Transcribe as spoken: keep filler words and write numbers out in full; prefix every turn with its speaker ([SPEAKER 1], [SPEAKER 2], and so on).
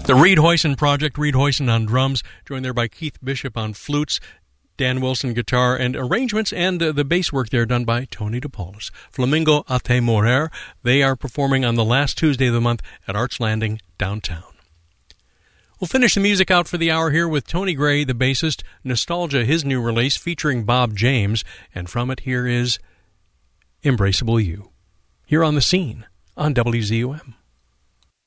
[SPEAKER 1] The Reed Hoyson Project, Reed Hoyson on drums, joined there by Keith Bishop on flutes, Dan Wilson guitar and arrangements, and uh, the bass work there done by Tony DePaulus. Flamingo a te morer, they are performing on the last Tuesday of the month at Arts Landing downtown. We'll finish the music out for the hour here with Tony Gray, the bassist, Nostalgia, his new release featuring Bob James, and from it here is Embraceable You, here on The Scene on W Z U M.